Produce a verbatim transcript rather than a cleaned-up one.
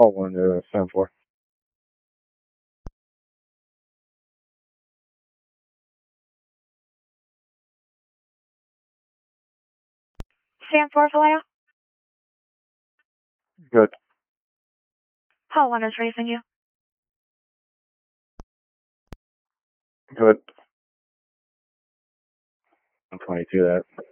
Oh, one to seven four. Stand for Vallejo. Good. Hall one is raising you. Good. I'm twenty-two that.